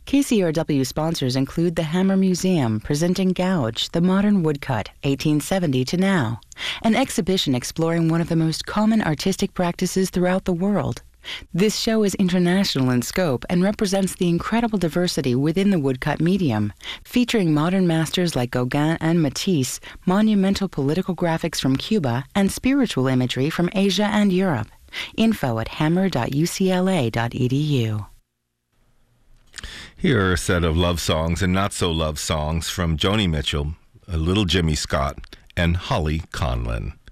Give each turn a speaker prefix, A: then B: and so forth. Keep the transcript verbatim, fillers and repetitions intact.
A: K C R W sponsors include the Hammer Museum, presenting Gouge, the modern woodcut, eighteen seventy to now, an exhibition exploring one of the most common artistic practices throughout the world. This show is international in scope and represents the incredible diversity within the woodcut medium, featuring modern masters like Gauguin and Matisse, monumental political graphics from Cuba, and spiritual imagery from Asia and Europe. Info at hammer dot u c l a dot e d u.
B: Here are a set of love songs and not-so-love songs from Joni Mitchell, Little Jimmy Scott, and Holly Conlon.